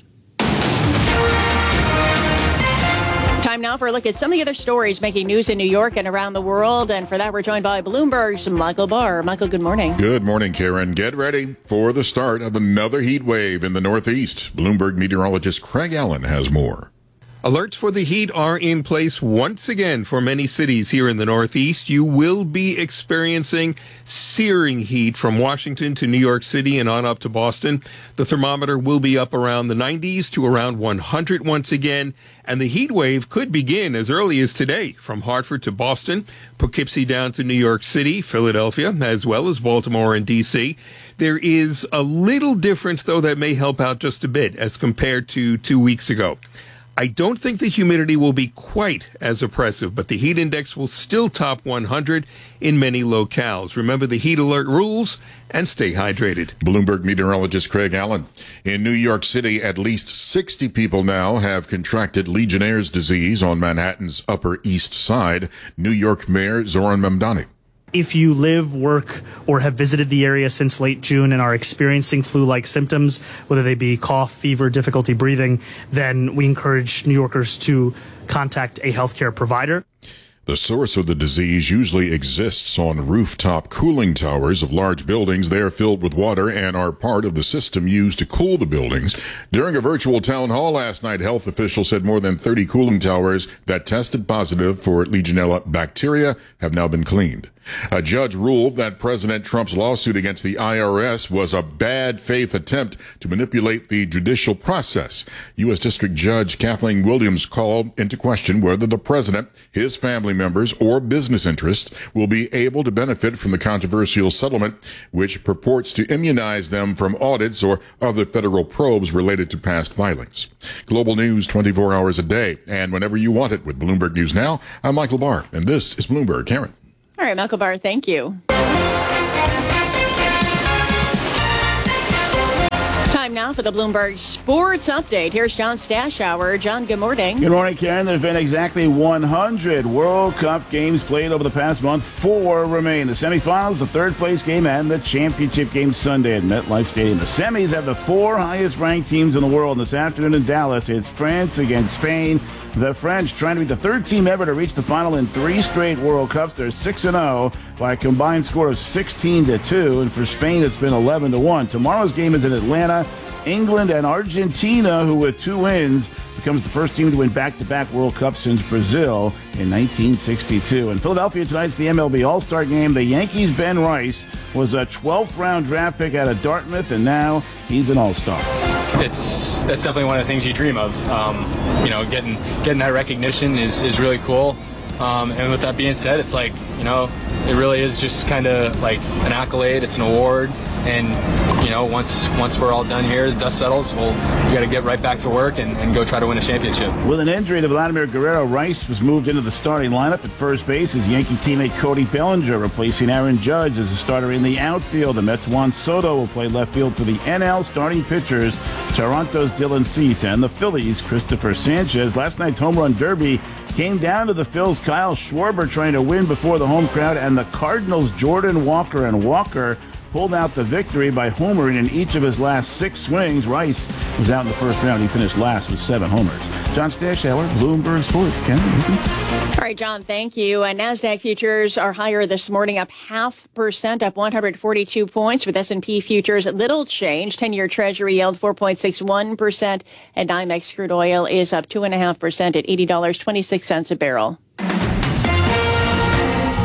Time now for a look at some of the other stories making news in New York and around the world. And for that, we're joined by Bloomberg's Michael Barr. Michael, good morning. Good morning, Karen. Get ready for the start of another heat wave in the Northeast. Bloomberg meteorologist Craig Allen has more. Alerts for the heat are in place once again for many cities here in the Northeast. You will be experiencing searing heat from Washington to New York City and on up to Boston. The thermometer will be up around the nineties to around one hundred once again. And the heat wave could begin as early as today from Hartford to Boston, Poughkeepsie down to New York City, Philadelphia, as well as Baltimore and D C. There is a little difference, though, that may help out just a bit as compared to two weeks ago. I don't think the humidity will be quite as oppressive, but the heat index will still top one hundred in many locales. Remember the heat alert rules and stay hydrated. Bloomberg meteorologist Craig Allen. In New York City, at least sixty people now have contracted Legionnaire's disease on Manhattan's Upper East Side. New York Mayor Zoran Mamdani. If you live, work, or have visited the area since late June and are experiencing flu-like symptoms, whether they be cough, fever, difficulty breathing, then we encourage New Yorkers to contact a healthcare provider. The source of the disease usually exists on rooftop cooling towers of large buildings. They are filled with water and are part of the system used to cool the buildings. During a virtual town hall last night, health officials said more than thirty cooling towers that tested positive for Legionella bacteria have now been cleaned. A judge ruled that President Trump's lawsuit against the I R S was a bad faith attempt to manipulate the judicial process. U S District Judge Kathleen Williams called into question whether the president, his family members, or business interests will be able to benefit from the controversial settlement, which purports to immunize them from audits or other federal probes related to past filings. Global news twenty-four hours a day, and whenever you want it with Bloomberg News Now. I'm Michael Barr, and this is Bloomberg. Karen. All right, Michael Barr, thank you. Time now for the Bloomberg Sports Update. Here's John Stashower. John, good morning. Good morning, Karen. There have been exactly one hundred World Cup games played over the past month. Four remain. The semifinals, the third-place game, and the championship game Sunday at MetLife Stadium. The semis have the four highest-ranked teams in the world. This afternoon in Dallas, it's France against Spain. The French trying to be the third team ever to reach the final in three straight World Cups. They're six and oh by a combined score of sixteen to two. And for Spain, it's been eleven to one. Tomorrow's game is in Atlanta. England and Argentina, who with two wins becomes the first team to win back-to-back World Cups since Brazil in nineteen sixty-two. In Philadelphia tonight's the M L B All-Star Game. The Yankees' Ben Rice was a twelfth round draft pick out of Dartmouth, and now he's an All-Star. It's that's definitely one of the things you dream of. Um, you know, getting getting that recognition is, is really cool. Um, and with that being said, it's like, you know, it really is just kind of like an accolade. It's an award. And, you know, once once we're all done here, the dust settles, we'll we got to get right back to work and, and go try to win a championship. With an injury to Vladimir Guerrero, Rice was moved into the starting lineup at first base. His Yankee teammate Cody Bellinger replacing Aaron Judge as a starter in the outfield. The Mets' Juan Soto will play left field for the N L starting pitchers Toronto's Dylan Cease and the Phillies' Christopher Sanchez. Last night's home run derby came down to the Phils' Kyle Schwarber trying to win before the home crowd, and the Cardinals' Jordan Walker, and Walker pulled out the victory by homering in each of his last six swings. Rice was out in the first round. He finished last with seven homers. John Stashower, Bloomberg Sports. Ken? All right, John, thank you. And NASDAQ futures are higher this morning, up half percent, up one hundred forty-two points, with S and P futures little change. ten-year Treasury yield four point six one percent, and NYMEX crude oil is up two point five percent at eighty dollars and twenty-six cents a barrel.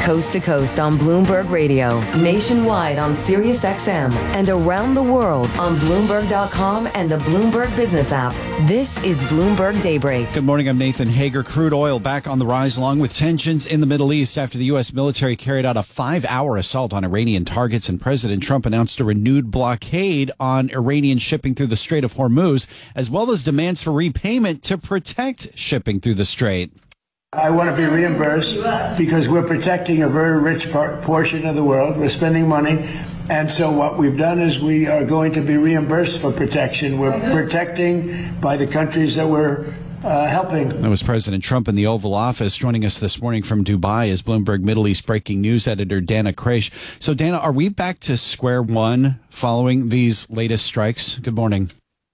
Coast to coast on Bloomberg Radio, nationwide on Sirius X M, and around the world on Bloomberg dot com and the Bloomberg Business app. This is Bloomberg Daybreak. Good morning, I'm Nathan Hager. Crude oil back on the rise along with tensions in the Middle East after the U S military carried out a five-hour assault on Iranian targets, and President Trump announced a renewed blockade on Iranian shipping through the Strait of Hormuz, as well as demands for repayment to protect shipping through the strait. I want to be reimbursed because we're protecting a very rich par- portion of the world. We're spending money. And so what we've done is we are going to be reimbursed for protection. We're protecting by the countries that we're uh, helping. That was President Trump in the Oval Office. Joining us this morning from Dubai is Bloomberg Middle East breaking news editor Dana Kraish. So, Dana, are we back to square one following these latest strikes? Good morning.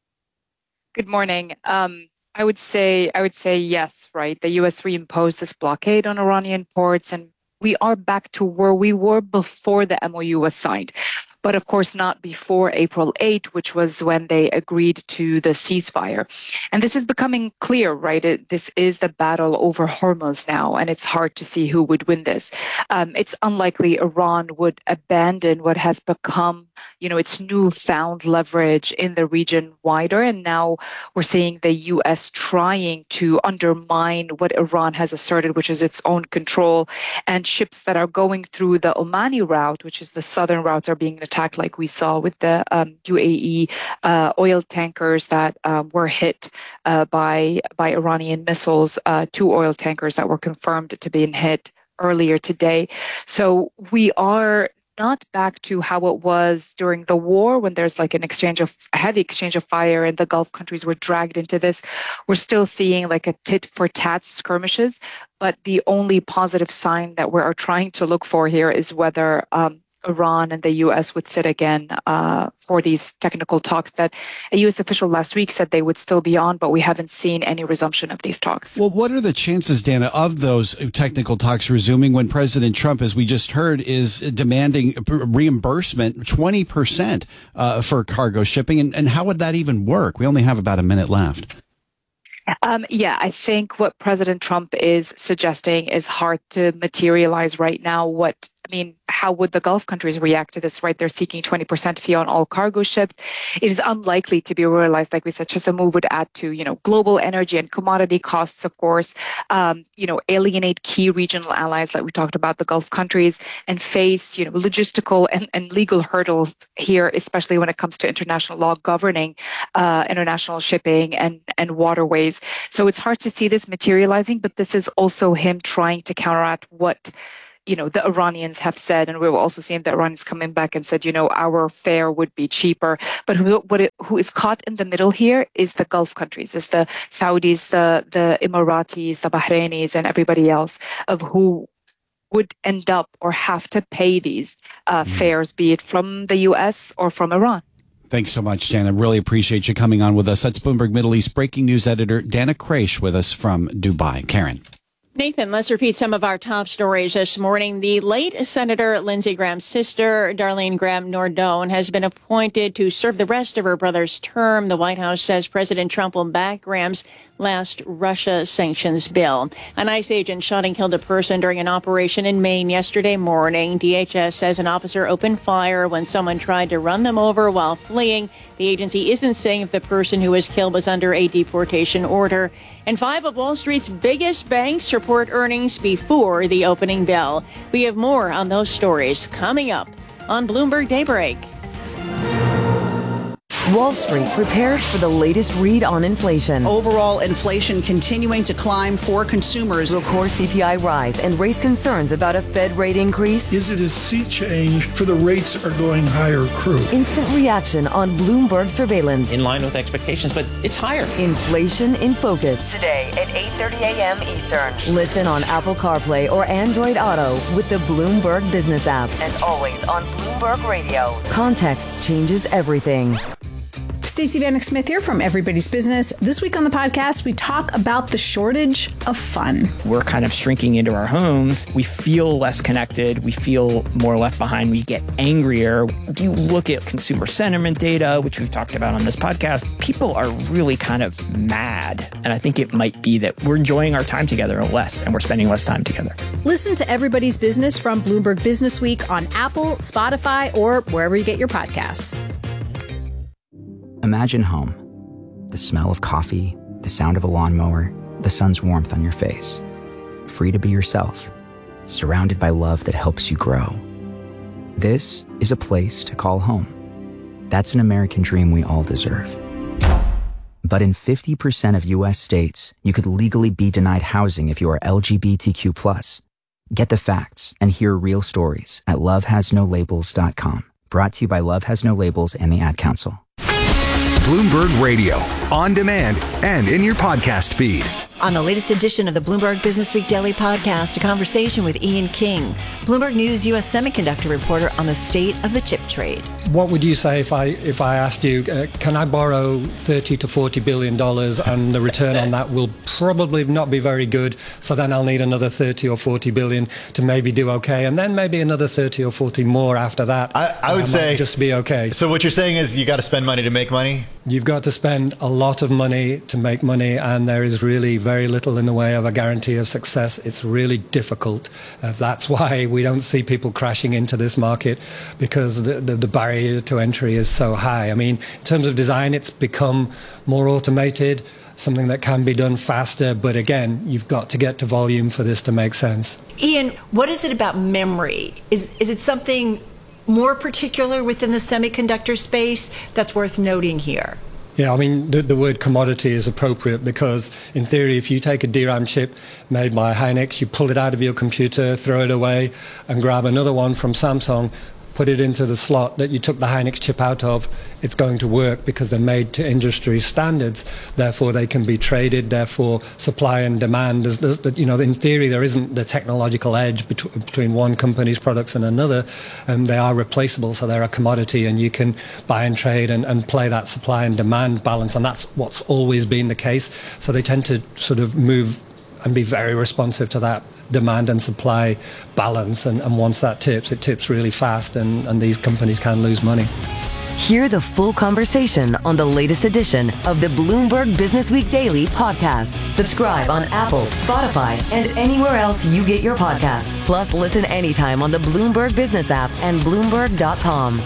Good morning. Um, I would say I would say yes, right? The U S reimposed this blockade on Iranian ports, and we are back to where we were before the M O U was signed. But of course not before April eighth, which was when they agreed to the ceasefire. And this is becoming clear, right? It, this is the battle over Hormuz now, and it's hard to see who would win this. Um, it's unlikely Iran would abandon what has become, you know, its newfound leverage in the region wider. And now we're seeing the U S trying to undermine what Iran has asserted, which is its own control. And ships that are going through the Omani route, which is the southern routes, are being attacked, like we saw with the um, U A E uh, oil tankers that um, were hit uh, by by Iranian missiles, uh, two oil tankers that were confirmed to be hit earlier today. So we are not back to how it was during the war, when there's like an exchange of a heavy exchange of fire and the Gulf countries were dragged into this. We're still seeing like a tit for tat skirmishes, but the only positive sign that we're trying to look for here is whether um, Iran and the U S would sit again uh, for these technical talks that a U S official last week said they would still be on, but we haven't seen any resumption of these talks. Well, what are the chances, Dana, of those technical talks resuming when President Trump, as we just heard, is demanding reimbursement twenty percent uh, for cargo shipping? And, and how would that even work? We only have about a minute left. Um, yeah, I think what President Trump is suggesting is hard to materialize right now. What I mean, how would the Gulf countries react to this, right? They're seeking twenty percent fee on all cargo shipped. It is unlikely to be realized, like we said. Such a move would add to, you know, global energy and commodity costs, of course, um, you know, alienate key regional allies, like we talked about, the Gulf countries, and face, you know, logistical and, and legal hurdles here, especially when it comes to international law governing uh, international shipping and, and waterways. So it's hard to see this materializing, but this is also him trying to counteract what, you know, the Iranians have said, and we were also seeing the Iranians coming back and said, you know, our fare would be cheaper. But who, what it, who is caught in the middle here is the Gulf countries, is the Saudis, the the Emiratis, the Bahrainis, and everybody else, of who would end up or have to pay these uh, fares, be it from the U S or from Iran. Thanks so much, Dana. Really appreciate you coming on with us. That's Bloomberg Middle East breaking news editor Dana Kraish with us from Dubai. Karen. Nathan, let's repeat some of our top stories this morning. The late Senator Lindsey Graham's sister, Darlene Graham Nordone, has been appointed to serve the rest of her brother's term. The White House says President Trump will back Graham's last Russia sanctions bill. An ICE agent shot and killed a person during an operation in Maine yesterday morning. D H S says an officer opened fire when someone tried to run them over while fleeing. The agency isn't saying if the person who was killed was under a deportation order. And five of Wall Street's biggest banks report earnings before the opening bell. We have more on those stories coming up on Bloomberg Daybreak. Wall Street prepares for the latest read on inflation. Overall inflation continuing to climb for consumers. Will core C P I rise and raise concerns about a Fed rate increase? Is it a sea change for the rates are going higher crude? Instant reaction on Bloomberg surveillance. In line with expectations, but it's higher. Inflation in Focus. Today at eight thirty a.m. Eastern. Listen on Apple CarPlay or Android Auto with the Bloomberg Business app. And always on Bloomberg Radio. Context changes everything. Stacey Vanek Smith here from Everybody's Business. This week on the podcast, we talk about the shortage of fun. We're kind of shrinking into our homes. We feel less connected. We feel more left behind. We get angrier. If you look at consumer sentiment data, which we've talked about on this podcast, people are really kind of mad. And I think it might be that we're enjoying our time together less and we're spending less time together. Listen to Everybody's Business from Bloomberg Business Week on Apple, Spotify, or wherever you get your podcasts. Imagine home. The smell of coffee, the sound of a lawnmower, the sun's warmth on your face. Free to be yourself, surrounded by love that helps you grow. This is a place to call home. That's an American dream we all deserve. But in fifty percent of U S states, you could legally be denied housing if you are L G B T Q plus. Get the facts and hear real stories at love has no labels dot com. Brought to you by Love Has No Labels and the Ad Council. Bloomberg Radio, on demand and in your podcast feed. On the latest edition of the Bloomberg Business Week Daily Podcast, a conversation with Ian King, Bloomberg News U S semiconductor reporter on the state of the chip trade. What would you say if I if I asked you, uh, can I borrow thirty to forty billion dollars and the return on that will probably not be very good, so then I'll need another thirty or forty billion to maybe do okay, and then maybe another thirty or forty more after that. I, I would um, say just to be okay. So what you're saying is you got to spend money to make money? You've got to spend a lot of money to make money, and there is really very little in the way of a guarantee of success. It's really difficult. Uh, that's why we don't see people crashing into this market, because the, the, the barrier to entry is so high. I mean, in terms of design, it's become more automated, something that can be done faster. But again, you've got to get to volume for this to make sense. Ian, what is it about memory? Is, is it something more particular within the semiconductor space that's worth noting here? Yeah, I mean, the, the word commodity is appropriate because, in theory, if you take a D RAM chip made by Hynix, you pull it out of your computer, throw it away, and grab another one from Samsung, put it into the slot that you took the Hynix chip out of, it's going to work because they're made to industry standards. Therefore, they can be traded. Therefore, supply and demand, is, you know, in theory, there isn't the technological edge between, between one company's products and another, and they are replaceable, so they're a commodity, and you can buy and trade and, and play that supply and demand balance, and that's what's always been the case. So they tend to sort of move and be very responsive to that demand and supply balance. And, and once that tips, it tips really fast, and, and these companies can lose money. Hear the full conversation on the latest edition of the Bloomberg Business Week Daily podcast. Subscribe on Apple, Spotify, and anywhere else you get your podcasts. Plus, listen anytime on the Bloomberg Business app and Bloomberg dot com.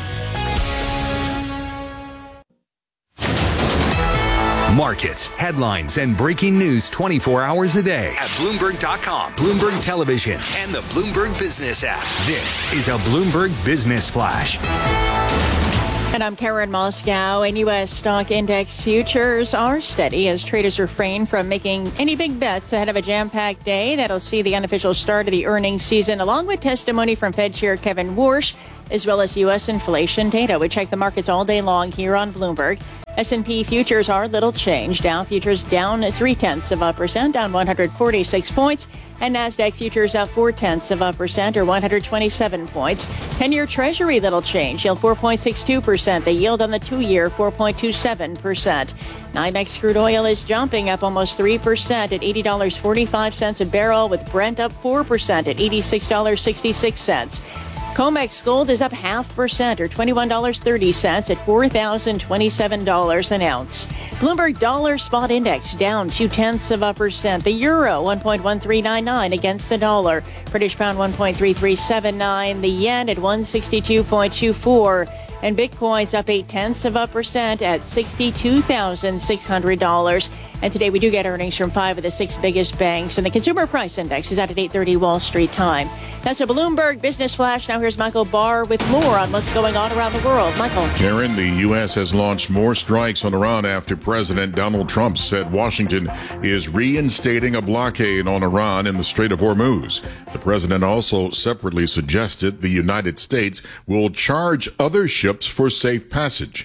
Markets, headlines, and breaking news twenty-four hours a day at Bloomberg dot com, Bloomberg Television, and the Bloomberg Business app. This is a Bloomberg Business Flash. And I'm Karen Moscow, and U S stock index futures are steady as traders refrain from making any big bets ahead of a jam-packed day that'll see the unofficial start of the earnings season, along with testimony from Fed Chair Kevin Warsh, as well as U S inflation data. We check the markets all day long here on Bloomberg. S and P futures are little change. Dow futures down three-tenths of a percent, down one hundred forty-six points. And NASDAQ futures up four-tenths of a percent, or one hundred twenty-seven points. ten-year Treasury little change, yield four point six two percent. The yield on the two-year, four point two seven percent. NYMEX crude oil is jumping up almost three percent at eighty dollars and forty-five cents a barrel, with Brent up four percent at eighty-six dollars and sixty-six cents. COMEX gold is up half percent, or twenty-one dollars and thirty cents at four thousand twenty-seven dollars an ounce. Bloomberg Dollar Spot Index down two-tenths of a percent. The euro, one point one three nine nine against the dollar. British pound, one point three three seven nine. The yen at one sixty-two point two four. And Bitcoin's up eight-tenths of a percent at sixty-two thousand six hundred dollars. And today we do get earnings from five of the six biggest banks. And the Consumer Price Index is out at eight thirty Wall Street time. That's a Bloomberg Business Flash. Now here's Michael Barr with more on what's going on around the world. Michael. Karen, the U S has launched more strikes on Iran after President Donald Trump said Washington is reinstating a blockade on Iran in the Strait of Hormuz. The president also separately suggested the United States will charge other ships for safe passage.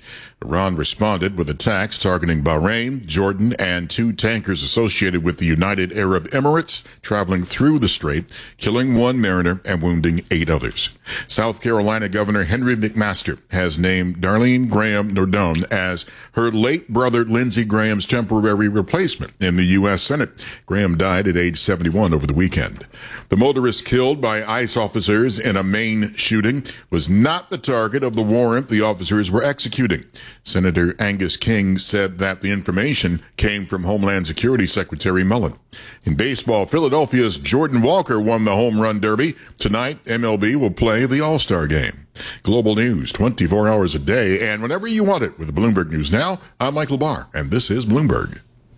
Iran responded with attacks targeting Bahrain, Jordan, and two tankers associated with the United Arab Emirates traveling through the strait, killing one mariner and wounding eight others. South Carolina Governor Henry McMaster has named Darlene Graham Nardone as her late brother Lindsey Graham's temporary replacement in the U S Senate. Graham died at age seventy-one over the weekend. The motorist killed by ICE officers in a Maine shooting was not the target of the warrant the officers were executing. Senator Angus King said that the information came from Homeland Security Secretary Mullen. In baseball, Philadelphia's Jordan Walker won the Home Run Derby. Tonight, M L B will play the All-Star Game. Global news twenty-four hours a day and whenever you want it with Bloomberg News Now. I'm Michael Barr, and this is Bloomberg.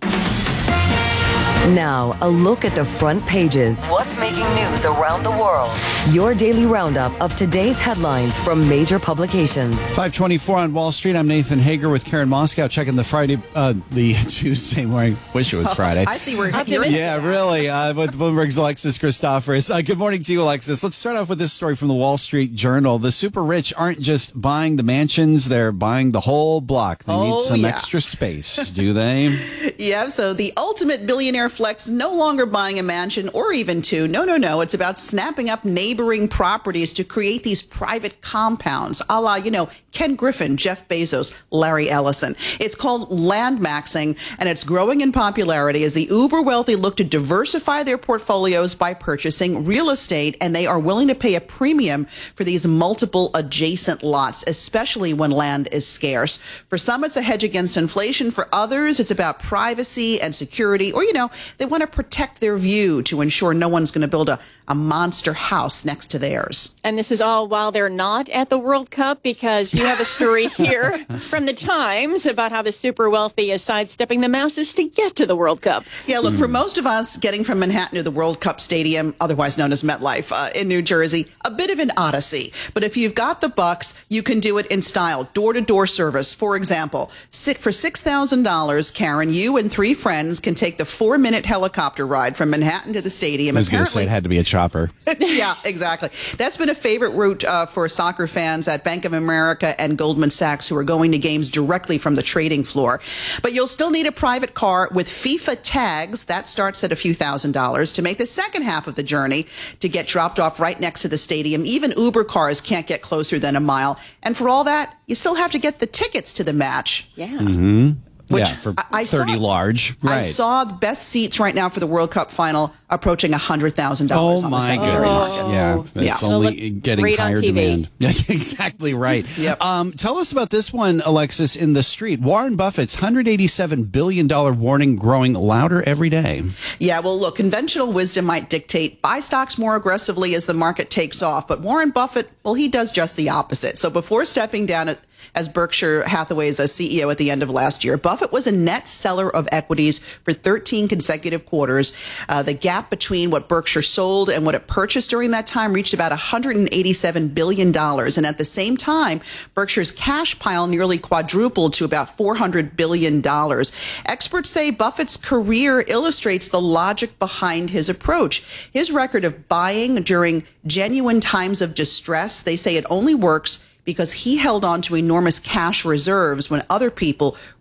Now, a look at the front pages. What's making news around the world? Your daily roundup of today's headlines from major publications. five twenty-four on Wall Street. I'm Nathan Hager with Karen Moscow checking the Friday, uh, the Tuesday morning. Wish it was Friday. I see where you're Yeah, really. Uh, with Bloomberg's Alexis Christoforous. Uh, good morning to you, Alexis. Let's start off with this story from the Wall Street Journal. The super rich aren't just buying the mansions, they're buying the whole block. They Oh, need some yeah. extra space, do they? Yeah, so the ultimate billionaire flex, no longer buying a mansion or even two. No, no, no. It's about snapping up neighboring properties to create these private compounds, a la, you know, Ken Griffin, Jeff Bezos, Larry Ellison. It's called land maxing, and it's growing in popularity as the uber wealthy look to diversify their portfolios by purchasing real estate, and they are willing to pay a premium for these multiple adjacent lots, especially when land is scarce. For some, it's a hedge against inflation. For others, it's about privacy and security, or, you know, they want to protect their view to ensure no one's going to build a, a monster house next to theirs. And this is all while they're not at the World Cup, because you have a story here from the Times about how the super wealthy is sidestepping the masses to get to the World Cup. Yeah, look, for most of us, getting from Manhattan to the World Cup Stadium, otherwise known as MetLife, uh, in New Jersey, a bit of an odyssey. But if you've got the bucks, you can do it in style. Door-to-door service, for example. Sit for six thousand dollars, Karen, you and three friends can take the four-minute helicopter ride from Manhattan to the stadium. I was going to say it had to be a chopper. Yeah, exactly. That's been a favorite route uh, for soccer fans at Bank of America and Goldman Sachs, who are going to games directly from the trading floor. But you'll still need a private car with FIFA tags. That starts at a few thousand dollars to make the second half of the journey to get dropped off right next to the stadium. Even Uber cars can't get closer than a mile. And for all that, you still have to get the tickets to the match. Yeah. Mm-hmm. Which yeah, for I- I thirty saw- large. Right. I saw the best seats right now for the World Cup final approaching one hundred thousand dollars Oh on the my secondary goodness! market. Yeah, it's Yeah. only It'll look getting great on higher T V. demand. Yeah, exactly right. Yep. Um, tell us about this one, Alexis. In the street, Warren Buffett's one hundred eighty-seven billion dollars warning growing louder every day. Yeah, well, look, conventional wisdom might dictate buy stocks more aggressively as the market takes off. But Warren Buffett, well, he does just the opposite. So before stepping down at, as Berkshire Hathaway's uh, C E O at the end of last year, Buffett was a net seller of equities for thirteen consecutive quarters. Uh, the gap between what Berkshire sold and what it purchased during that time reached about one hundred eighty-seven billion dollars. And at the same time, Berkshire's cash pile nearly quadrupled to about four hundred billion dollars. Experts say Buffett's career illustrates the logic behind his approach. His record of buying during genuine times of distress, they say it only works because he held on to enormous cash reserves when other people